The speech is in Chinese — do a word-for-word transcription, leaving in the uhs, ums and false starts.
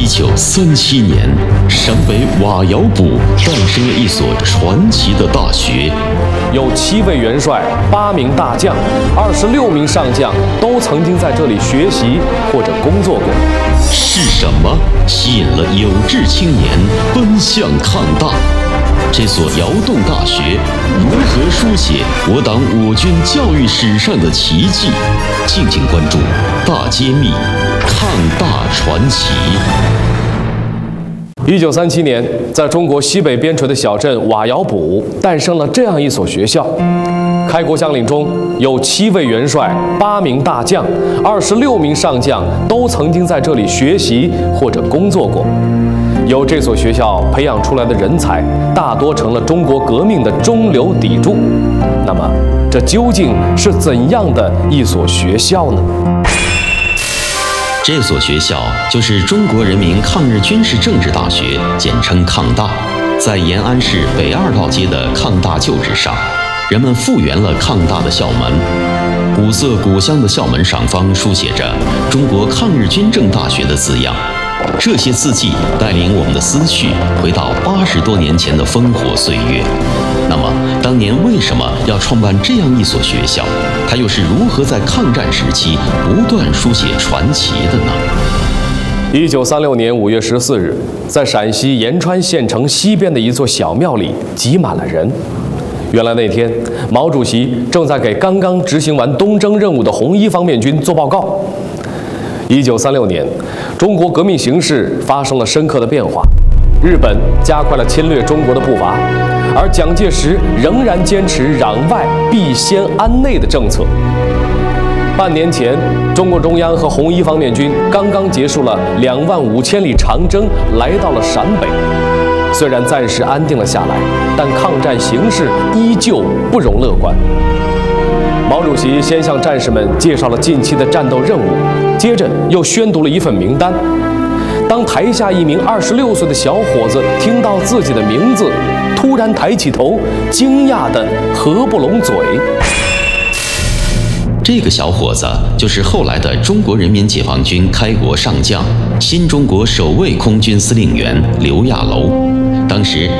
一九三七年，陕北瓦窑堡诞生了一所传奇的大学， 有七位元帅、八名大将、二十六名上将都曾经在这里学习或者工作过。 是什么吸引了有志青年奔向抗大？这所窑洞大学如何书写我党我军教育史上的奇迹？敬请关注大揭秘抗大传奇。 一九三七年，在中国西北边陲的小镇瓦窑堡诞生了这样一所学校。开国将领中有七位元帅、八名大将、二十六名上将都曾经在这里学习或者工作过。由这所学校培养出来的人才，大多成了中国革命的中流砥柱。那么，这究竟是怎样的一所学校呢？ 这所学校就是中国人民抗日军事政治大学，简称抗大。在延安市北二道街的抗大旧址上，人们复原了抗大的校门。古色古香的校门上方书写着“中国抗日军政大学”的字样。这些字迹带领我们的思绪回到八十多年前的烽火岁月。那么，当年为什么要创办这样一所学校？它又是如何在抗战时期不断书写传奇的呢？ 一九三六年五月十四日，在陕西延川县城西边的一座小庙里，挤满了人。原来那天，毛主席正在给刚刚执行完东征任务的红一方面军做报告。一九三六年，中国革命形势发生了深刻的变化，日本加快了侵略中国的步伐，而蒋介石仍然坚持攘外必先安内的政策。半年前，中共中央和红一方面军刚刚结束了两万五千里长征，来到了陕北。虽然暂时安定了下来，但抗战形势依旧不容乐观。毛主席先向战士们介绍了近期的战斗任务，接着又宣读了一份名单。当台下一名二十六岁的小伙子听到自己的名字，突然抬起头，惊讶得合不拢嘴。 这个小伙子就是后来的中国人民解放军开国上将、新中国首位空军司令员刘亚楼。当时